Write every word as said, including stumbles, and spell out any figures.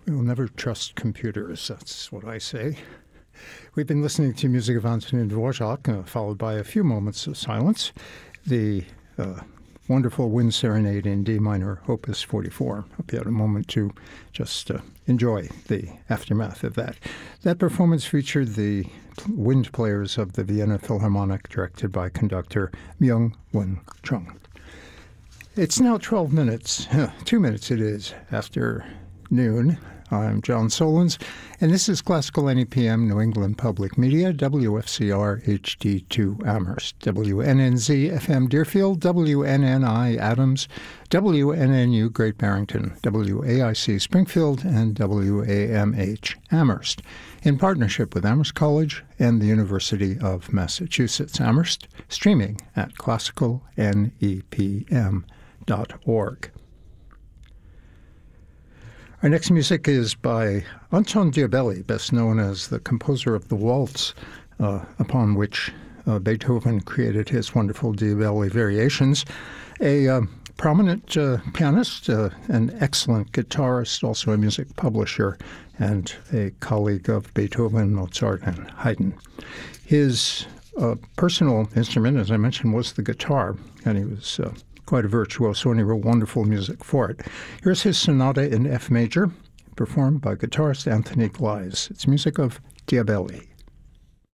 We'll never trust computers, that's what I say. We've been listening to music of Antonin Dvorak, uh, followed by a few moments of silence. The uh, wonderful Wind Serenade in D minor, Opus forty-four. Hope you had a moment to just uh, enjoy the aftermath of that. That performance featured the wind players of the Vienna Philharmonic, directed by conductor Myung-Whun Chung. It's now twelve minutes, uh, two minutes it is, after noon. I'm John Solons, and this is Classical N E P M, New England Public Media, W F C R H D two Amherst, W N N Z F M Deerfield, W N N I Adams, W N N U Great Barrington, W A I C Springfield, and W A M H Amherst, in partnership with Amherst College and the University of Massachusetts Amherst, streaming at classical N E P M dot org. Our next music is by Anton Diabelli, best known as the composer of the waltz, uh, upon which uh, Beethoven created his wonderful Diabelli variations. A uh, prominent uh, pianist, uh, an excellent guitarist, also a music publisher, and a colleague of Beethoven, Mozart, and Haydn. His uh, personal instrument, as I mentioned, was the guitar, and he was uh, quite a virtuoso, and he wrote wonderful music for it. Here's his sonata in F major, performed by guitarist Anthony Gleis. It's music of Diabelli.